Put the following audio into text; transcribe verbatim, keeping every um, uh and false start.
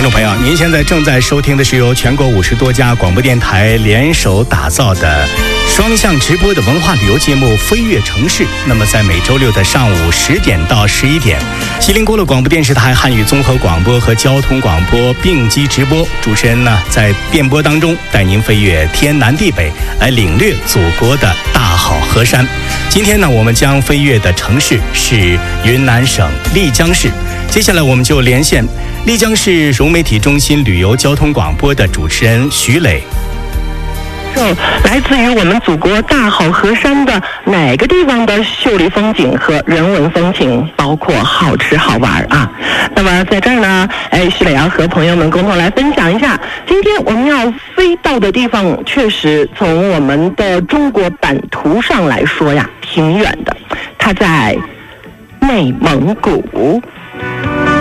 听众朋友，您现在正在收听的是由全国五十多家广播电台联手打造的双向直播的文化旅游节目《飞跃城市》。那么在每周六的上午十点到十一点，锡林郭勒广播电视台汉语综合广播和交通广播并机直播，主持人呢在电波当中带您飞越天南地北，来领略祖国的大好河山。今天呢，我们将飞越的城市是云南省丽江市。接下来我们就连线丽江市融媒体中心旅游交通广播的主持人徐磊。 来自于我们祖国大好河山的哪个地方的秀丽风景和人文风情，包括好吃好玩啊？那么在这儿呢，哎，徐磊要和朋友们共同来分享一下，今天我们要飞到的地方，确实从我们的中国版图上来说呀，挺远的，它在内蒙古。